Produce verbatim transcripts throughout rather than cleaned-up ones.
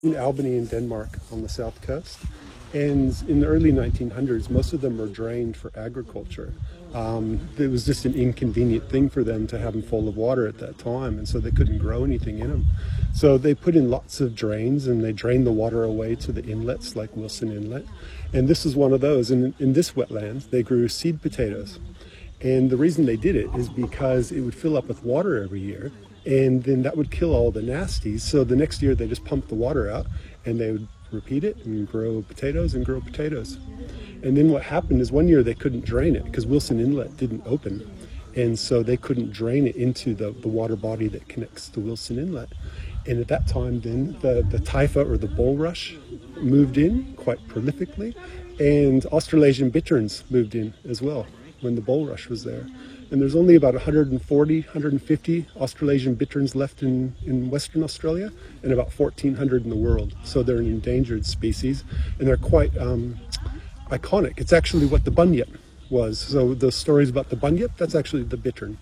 in Albany in Denmark on the south coast. And in the early nineteen hundreds, most of them were drained for agriculture. Um, it was just an inconvenient thing for them to have them full of water at that time, and so they couldn't grow anything in them. So they put in lots of drains, and they drained the water away to the inlets like Wilson Inlet. And this is one of those. And in this wetland, they grew seed potatoes. And the reason they did it is because it would fill up with water every year, and then that would kill all the nasties. So the next year they just pumped the water out, and they would repeat it and grow potatoes and grow potatoes. And then what happened is one year they couldn't drain it because Wilson Inlet didn't open. And so they couldn't drain it into the, the water body that connects to Wilson Inlet. And at that time then the, the taifa or the bulrush moved in quite prolifically, and Australasian bitterns moved in as well when the bulrush was there. And there's only about one hundred forty, one hundred fifty Australasian bitterns left in, in Western Australia, and about fourteen hundred in the world. So they're an endangered species, and they're quite um, iconic. It's actually what the bunyip was. So the stories about the bunyip, that's actually the bittern.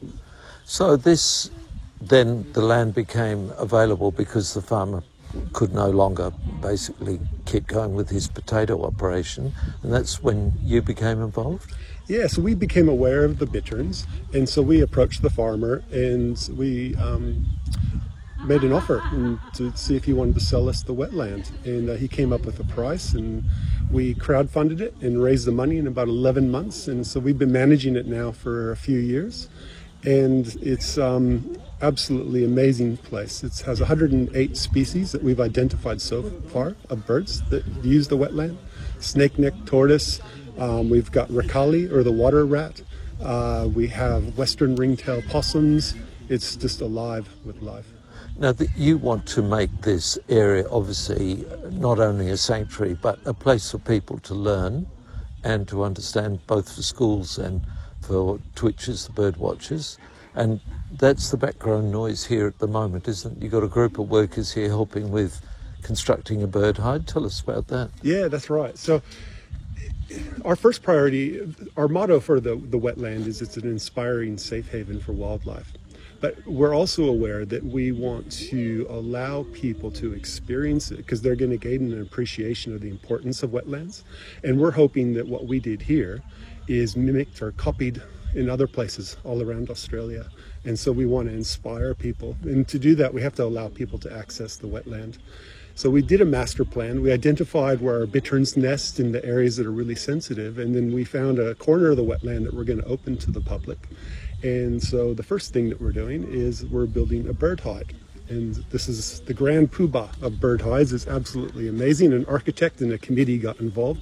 So this, then the land became available because the farmer could no longer basically keep going with his potato operation, and that's when you became involved? Yeah, so we became aware of the bitterns, and so we approached the farmer, and we um, made an offer to see if he wanted to sell us the wetland. And uh, he came up with a price, and we crowdfunded it and raised the money in about eleven months. And so we've been managing it now for a few years, and it's um, absolutely amazing place. It has one hundred eight species that we've identified so far of birds that use the wetland. Snake-necked tortoise. Um, we've got rakali, or the water rat. Uh, we have western ringtail possums. It's just alive with life. Now, the, you want to make this area obviously not only a sanctuary, but a place for people to learn and to understand, both for schools and for twitchers, the bird watchers. And that's the background noise here at the moment, isn't it? You've got a group of workers here helping with constructing a bird hide. Tell us about that. Yeah, that's right. So our first priority, our motto for the, the wetland is it's an inspiring safe haven for wildlife. But we're also aware that we want to allow people to experience it because they're going to gain an appreciation of the importance of wetlands. And we're hoping that what we did here is mimicked or copied in other places all around Australia. And so we want to inspire people. And to do that, we have to allow people to access the wetland. So we did a master plan. We identified where our bitterns nest in the areas that are really sensitive, and then we found a corner of the wetland that we're going to open to the public. And so the first thing that we're doing is we're building a bird hide. And this is the grand poobah of bird hides. It's absolutely amazing. An architect and a committee got involved.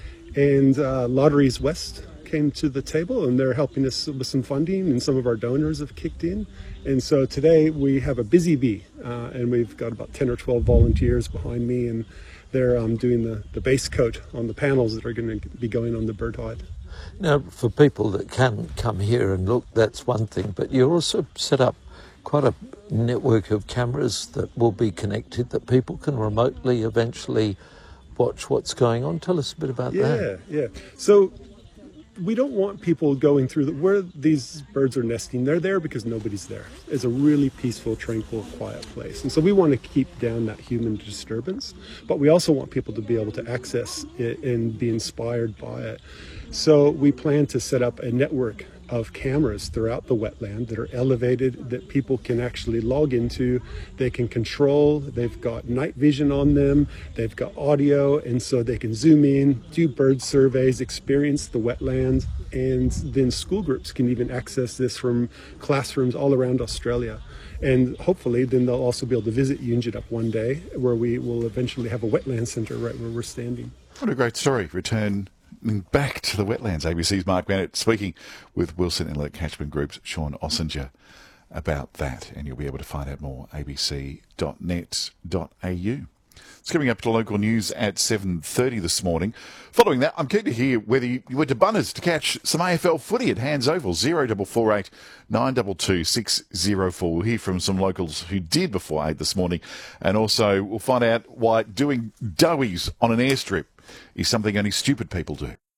And uh, Lotteries West came to the table, and they're helping us with some funding, and some of our donors have kicked in. And so today we have a busy bee, uh, and we've got about ten or twelve volunteers behind me, and they're um, doing the, the base coat on the panels that are going to be going on the bird hide. Now, for people that can come here and look, that's one thing, but you also set up quite a network of cameras that will be connected, that people can remotely eventually watch what's going on. Tell us a bit about yeah, that. Yeah, yeah. So we don't want people going through the, where these birds are nesting. They're there because nobody's there. It's a really peaceful, tranquil, quiet place. And so we want to keep down that human disturbance, but we also want people to be able to access it and be inspired by it. So we plan to set up a network of cameras throughout the wetland that are elevated, that people can actually log into. They can control. They've got night vision on them. They've got audio, and so they can zoom in, do bird surveys, experience the wetlands, and then school groups can even access this from classrooms all around Australia. And hopefully then they'll also be able to visit Yunjidup one day, where we will eventually have a wetland centre right where we're standing. What a great story. Return back to the wetlands. A B C's Mark Bennett speaking with Wilson Inlet Catchment Group's Sean Ossinger about that, and you'll be able to find out more a b c dot net dot a u. It's coming up to local news at seven thirty this morning. Following that, I'm keen to hear whether you went to Bunners to catch some A F L footy at Hands Oval. zero four four eight nine two two six zero four. We'll hear from some locals who did before eight this morning, and also we'll find out why doing doughies on an airstrip is something only stupid people do.